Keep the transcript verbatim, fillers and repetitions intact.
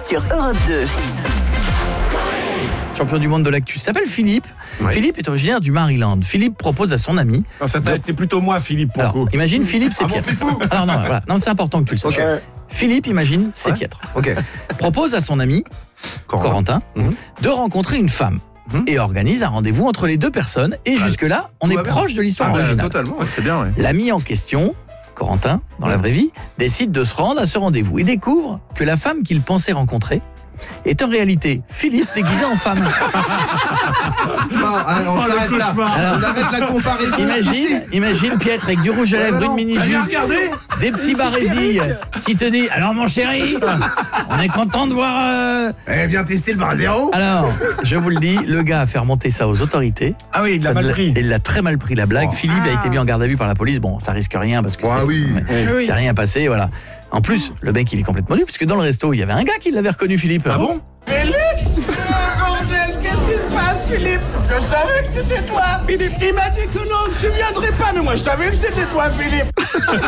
sur Europe deux. Champion du monde de l'actu, il s'appelle Philippe. Oui. Philippe est originaire du Maryland. Philippe propose à son ami. Non, ça t'a été plutôt moi, Philippe, pour Alors, le coup. imagine Philippe, c'est Ah bon, piètre. Fifou. Alors non, voilà. Non, c'est important que tu le saches. Ok. Philippe, imagine, c'est Ouais. piètre. Ok. Propose à son ami Corentin Mhm. de rencontrer une femme Mhm. et organise un rendez-vous entre les deux personnes. Et jusque-là, on tout est va bien. proche de l'histoire Ah bah, originale. totalement. Ouais, c'est bien, ouais. L'ami en question, Corentin, dans la vraie vie, décide de se rendre à ce rendez-vous et découvre que la femme qu'il pensait rencontrer est en réalité Philippe déguisé en femme. Non, alors, on Oh, le s'arrête là. cauchemar. On arrête la comparaison. Imagine, ici. imagine Pietre avec du rouge à Ouais, lèvres, bah une non. mini-jupe, Regardez. des petits barésilles qui te dit « Alors mon chéri, on est content de voir... euh, Eh bien, tester le bar à zéro. Alors, je vous le dis, le gà a fait remonter ça aux autorités. Ah oui, il l'a Ça mal l'a- pris. Il l'a très mal pris la blague. Oh. Philippe a été mis en garde à vue par la police. Bon, ça risque rien parce que Ah c'est, oui. mais Oui. c'est rien passé, voilà. En plus, le mec, il est complètement nu, puisque dans le resto, il y avait un gars qui l'avait reconnu, Philippe. Ah bon? Philippe! Bordel, qu'est-ce qui se passe, Philippe? Je savais que c'était toi! Philippe! Il m'a dit que non, que tu viendrais pas, mais moi je savais que c'était toi, Philippe!